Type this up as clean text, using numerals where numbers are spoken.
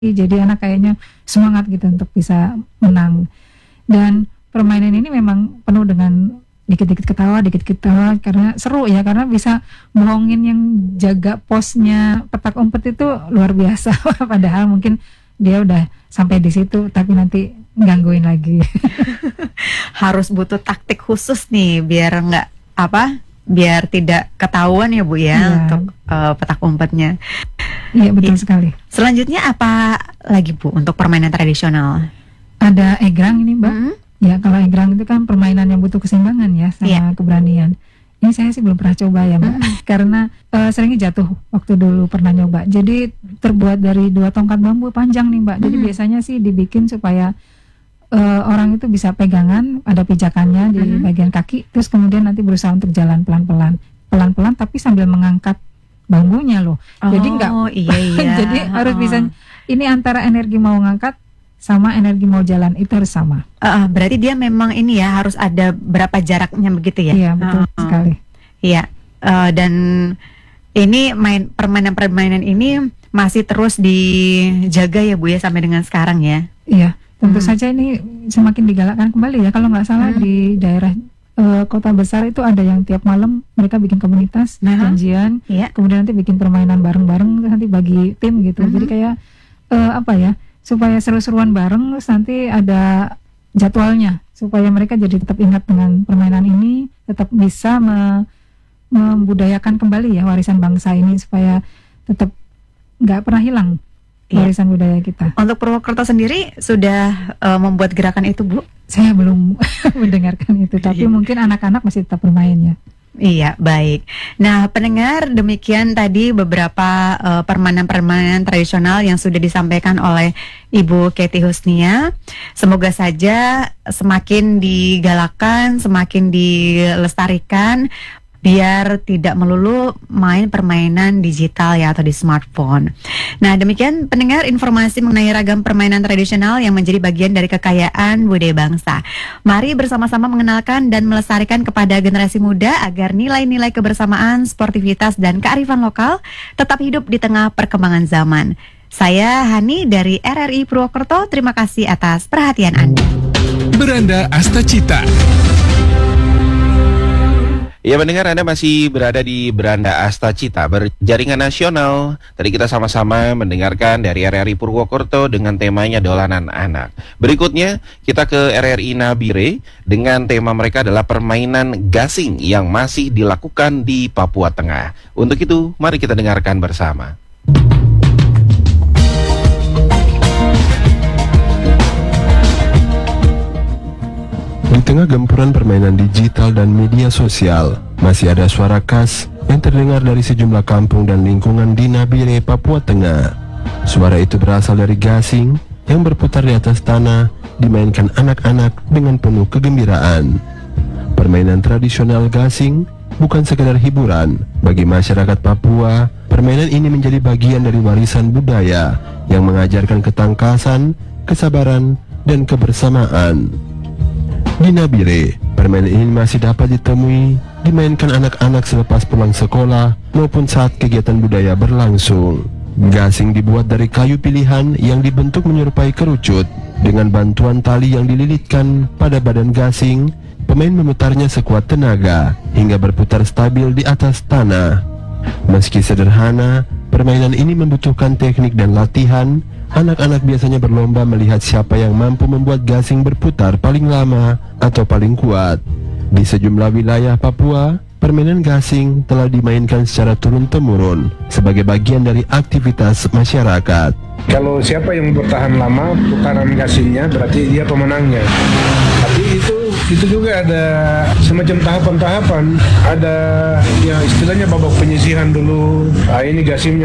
Jadi anak kayaknya semangat gitu untuk bisa menang. Dan permainan ini memang penuh dengan dikit-dikit ketawa karena seru ya, karena bisa bohongin yang jaga posnya petak umpet itu luar biasa. Padahal mungkin dia udah sampai di situ tapi nanti gangguin lagi. Harus butuh taktik khusus nih biar biar tidak ketahuan ya Bu ya untuk petak umpetnya. Iya betul sekali. Selanjutnya apa lagi Bu untuk permainan tradisional? Ada egrang ini Mbak. Ya kalau egrang itu kan permainan yang butuh keseimbangan ya sama keberanian. Ini saya sih belum pernah coba ya Mbak, karena seringnya jatuh waktu dulu pernah nyoba. Jadi terbuat dari 2 tongkat bambu panjang nih Mbak. Jadi biasanya sih dibikin supaya orang itu bisa pegangan, ada pijakannya di bagian kaki, terus kemudian nanti berusaha untuk jalan pelan-pelan tapi sambil mengangkat bambunya loh. Jadi enggak, jadi harus bisa, ini antara energi mau ngangkat sama energi mau jalan itu harus sama. Berarti dia memang ini ya harus ada berapa jaraknya begitu ya? Iya betul sekali. Iya, dan ini permainan-permainan ini masih terus dijaga ya Bu ya sampai dengan sekarang ya? Iya, tentu saja ini semakin digalakkan kembali ya. Kalau nggak salah di daerah kota besar itu ada yang tiap malam mereka bikin komunitas, janjian, kemudian nanti bikin permainan bareng-bareng, nanti bagi tim gitu. Jadi kayak supaya seru-seruan bareng, terus nanti ada jadwalnya supaya mereka jadi tetap ingat dengan permainan ini, tetap bisa membudayakan kembali ya warisan bangsa ini supaya tetap nggak pernah hilang warisan budaya kita. Untuk Purwokerto sendiri sudah membuat gerakan itu Bu? Saya belum mendengarkan itu, tapi mungkin anak-anak masih tetap bermain ya. Iya, baik. Nah, pendengar, demikian tadi beberapa permainan-permainan tradisional yang sudah disampaikan oleh Ibu Kety Husnia. Semoga saja semakin digalakkan, semakin dilestarikan, biar tidak melulu main permainan digital ya atau di smartphone. Nah, demikian pendengar informasi mengenai ragam permainan tradisional yang menjadi bagian dari kekayaan budaya bangsa. Mari bersama-sama mengenalkan dan melestarikan kepada generasi muda agar nilai-nilai kebersamaan, sportivitas dan kearifan lokal tetap hidup di tengah perkembangan zaman. Saya Hani dari RRI Purwokerto. Terima kasih atas perhatian Anda. Beranda Astacita. Ya pendengar, Anda masih berada di Beranda Astacita berjaringan nasional. Tadi kita sama-sama mendengarkan dari RRI Purwokerto dengan temanya Dolanan Anak. Berikutnya kita ke RRI Nabire dengan tema mereka adalah permainan gasing yang masih dilakukan di Papua Tengah. Untuk itu mari kita dengarkan bersama. Di tengah gempuran permainan digital dan media sosial, masih ada suara khas yang terdengar dari sejumlah kampung dan lingkungan di Nabire, Papua Tengah. Suara itu berasal dari gasing yang berputar di atas tanah, dimainkan anak-anak dengan penuh kegembiraan. Permainan tradisional gasing bukan sekedar hiburan. Bagi masyarakat Papua, permainan ini menjadi bagian dari warisan budaya yang mengajarkan ketangkasan, kesabaran, dan kebersamaan. Di Nabire, permainan ini masih dapat ditemui, dimainkan anak-anak selepas pulang sekolah maupun saat kegiatan budaya berlangsung. Gasing dibuat dari kayu pilihan yang dibentuk menyerupai kerucut. Dengan bantuan tali yang dililitkan pada badan gasing, pemain memutarnya sekuat tenaga hingga berputar stabil di atas tanah. Meski sederhana, permainan ini membutuhkan teknik dan latihan. Anak-anak biasanya berlomba melihat siapa yang mampu membuat gasing berputar paling lama atau paling kuat. Di sejumlah wilayah Papua, permainan gasing telah dimainkan secara turun-temurun sebagai bagian dari aktivitas masyarakat. Kalau siapa yang bertahan lama putaran gasingnya berarti dia pemenangnya. Tapi itu juga ada semacam tahapan-tahapan. Ada ya istilahnya babak penyisihan dulu. Ini gasingnya